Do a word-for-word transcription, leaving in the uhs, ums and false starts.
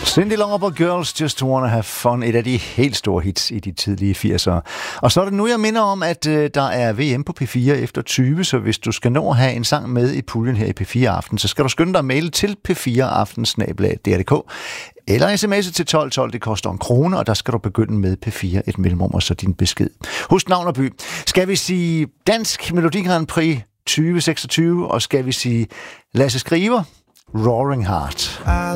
Cyndi Lauper, Girls Just Wanna Have Fun, et af de helt store hits i de tidlige firsere. Og så er det nu, jeg minder om, at øh, der er V M på P fire efter tyve, så hvis du skal nå at have en sang med i puljen her i P fire Aften, så skal du skynde dig at maile til p fire aften snabel-a d r punktum d k eller sms'e til tolv tolv, det koster en krone, og der skal du begynde med P fire, et mellemrum og så din besked. Husk navn og by. Skal vi sige Dansk Melodi Grand Prix tyve seksogtyve, og skal vi sige Lasse Skriver, Roaring Heart.